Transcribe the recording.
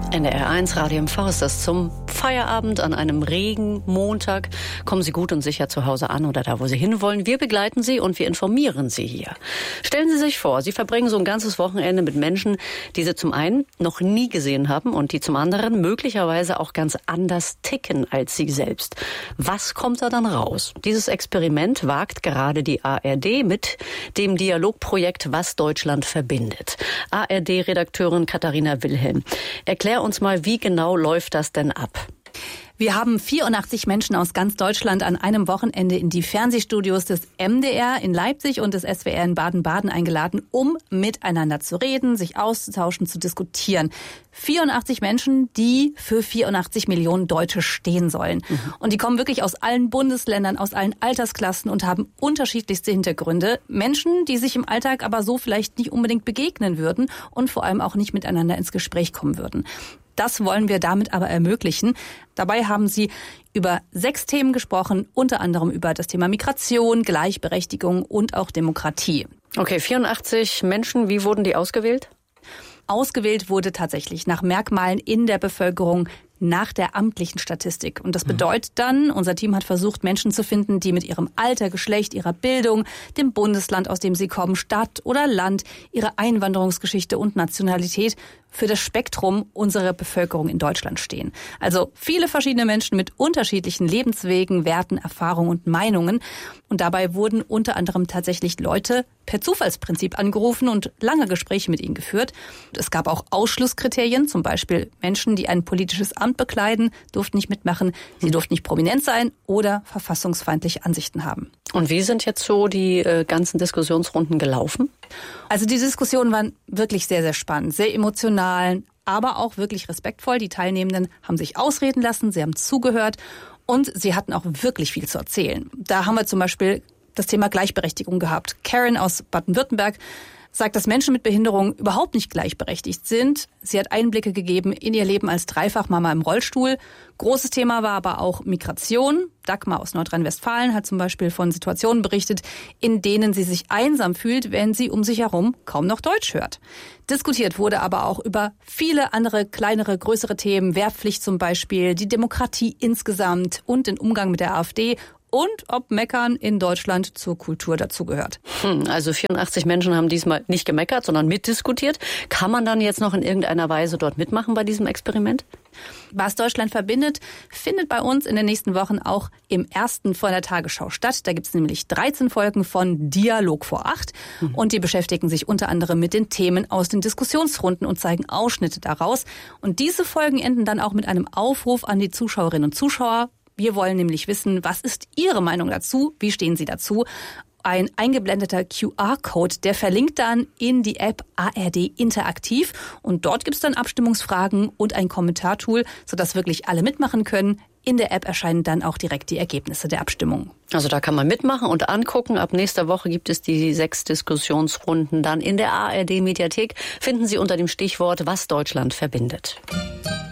NDR1 Radio MV ist das zum Feierabend an einem Regenmontag. Kommen Sie gut und sicher zu Hause an oder da, wo Sie hinwollen. Wir begleiten Sie und wir informieren Sie hier. Stellen Sie sich vor, Sie verbringen so ein ganzes Wochenende mit Menschen, die Sie zum einen noch nie gesehen haben und die zum anderen möglicherweise auch ganz anders ticken als Sie selbst. Was kommt da dann raus? Dieses Experiment wagt gerade die ARD mit dem Dialogprojekt Was Deutschland verbindet. ARD-Redakteurin Katharina Wilhelm. Erklär uns mal, wie genau läuft das denn ab? Wir haben 84 Menschen aus ganz Deutschland an einem Wochenende in die Fernsehstudios des MDR in Leipzig und des SWR in Baden-Baden eingeladen, um miteinander zu reden, sich auszutauschen, zu diskutieren. 84 Menschen, die für 84 Millionen Deutsche stehen sollen. Und die kommen wirklich aus allen Bundesländern, aus allen Altersklassen und haben unterschiedlichste Hintergründe. Menschen, die sich im Alltag aber so vielleicht nicht unbedingt begegnen würden und vor allem auch nicht miteinander ins Gespräch kommen würden. Das wollen wir damit aber ermöglichen. Dabei haben sie über 6 Themen gesprochen, unter anderem über das Thema Migration, Gleichberechtigung und auch Demokratie. Okay, 84 Menschen, wie wurden die ausgewählt? Ausgewählt wurde tatsächlich nach Merkmalen in der Bevölkerung, nach der amtlichen Statistik. Und das bedeutet dann, unser Team hat versucht, Menschen zu finden, die mit ihrem Alter, Geschlecht, ihrer Bildung, dem Bundesland, aus dem sie kommen, Stadt oder Land, ihrer Einwanderungsgeschichte und Nationalität für das Spektrum unserer Bevölkerung in Deutschland stehen. Also viele verschiedene Menschen mit unterschiedlichen Lebenswegen, Werten, Erfahrungen und Meinungen. Und dabei wurden unter anderem tatsächlich Leute per Zufallsprinzip angerufen und lange Gespräche mit ihnen geführt. Es gab auch Ausschlusskriterien, zum Beispiel Menschen, die ein politisches Amt bekleiden, durften nicht mitmachen, sie durften nicht prominent sein oder verfassungsfeindliche Ansichten haben. Und wie sind jetzt so die ganzen Diskussionsrunden gelaufen? Also die Diskussionen waren wirklich sehr, sehr spannend, sehr emotional, aber auch wirklich respektvoll. Die Teilnehmenden haben sich ausreden lassen, sie haben zugehört und sie hatten auch wirklich viel zu erzählen. Da haben wir zum Beispiel das Thema Gleichberechtigung gehabt. Karen aus Baden-Württemberg sagt, dass Menschen mit Behinderung überhaupt nicht gleichberechtigt sind. Sie hat Einblicke gegeben in ihr Leben als Dreifachmama im Rollstuhl. Großes Thema war aber auch Migration. Dagmar aus Nordrhein-Westfalen hat zum Beispiel von Situationen berichtet, in denen sie sich einsam fühlt, wenn sie um sich herum kaum noch Deutsch hört. Diskutiert wurde aber auch über viele andere kleinere, größere Themen, Wehrpflicht zum Beispiel, die Demokratie insgesamt und den Umgang mit der AfD und ob Meckern in Deutschland zur Kultur dazugehört. Also 84 Menschen haben diesmal nicht gemeckert, sondern mitdiskutiert. Kann man dann jetzt noch in irgendeiner Weise dort mitmachen bei diesem Experiment? Was Deutschland verbindet, findet bei uns in den nächsten Wochen auch im ersten von der Tagesschau statt. Da gibt es nämlich 13 Folgen von Dialog vor 8 und die beschäftigen sich unter anderem mit den Themen aus den Diskussionsrunden und zeigen Ausschnitte daraus. Und diese Folgen enden dann auch mit einem Aufruf an die Zuschauerinnen und Zuschauer. Wir wollen nämlich wissen, was ist Ihre Meinung dazu? Wie stehen Sie dazu? Ein eingeblendeter QR-Code, der verlinkt dann in die App ARD Interaktiv. Und dort gibt es dann Abstimmungsfragen und ein Kommentartool, sodass wirklich alle mitmachen können. In der App erscheinen dann auch direkt die Ergebnisse der Abstimmung. Also da kann man mitmachen und angucken. Ab nächster Woche gibt es die 6 Diskussionsrunden dann in der ARD Mediathek. Finden Sie unter dem Stichwort Was Deutschland verbindet.